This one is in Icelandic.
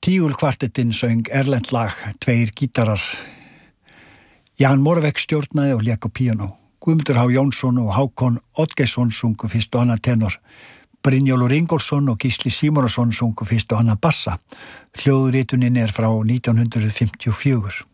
Tígulkvartettinn söng erlent lag, 2 gítarar. Jan Morvek stjórnaði og lék á píanó. Guðmundur H. Jónsson og Hákon Oddgeirsson sungu fyrst og annað tenor. Brynjólfur Ingólfsson og Gísli Símonarson sungu fyrst og annað bassa. Hljóðritunin frá 1954.